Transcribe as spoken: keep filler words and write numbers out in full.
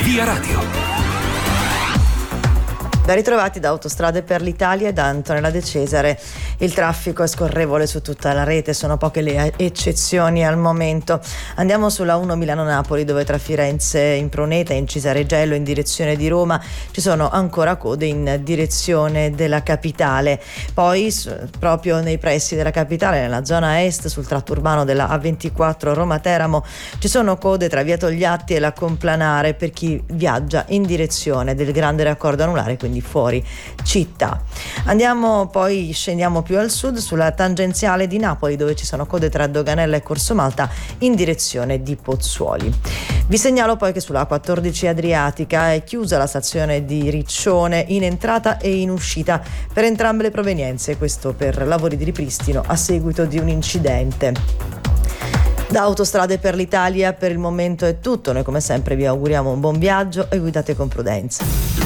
Via Radio. Ben ritrovati da Autostrade per l'Italia e da Antonella De Cesare. Il traffico è scorrevole su tutta la rete, sono poche le eccezioni al momento. Andiamo sulla uno Milano-Napoli, dove tra Firenze in Pruneta e in Cisaregello in direzione di Roma ci sono ancora code in direzione della capitale. Poi proprio nei pressi della capitale, nella zona est, sul tratto urbano della A ventiquattro Roma-Teramo, ci sono code tra via Togliatti e la Complanare per chi viaggia in direzione del grande raccordo anulare, quindi fuori città. Andiamo poi, scendiamo più al sud sulla tangenziale di Napoli, dove ci sono code tra Doganella e Corso Malta in direzione di Pozzuoli. Vi segnalo poi che sulla A quattordici Adriatica è chiusa la stazione di Riccione in entrata e in uscita per entrambe le provenienze, questo per lavori di ripristino a seguito di un incidente. Da Autostrade per l'Italia per il momento è tutto. Noi come sempre vi auguriamo un buon viaggio e guidate con prudenza.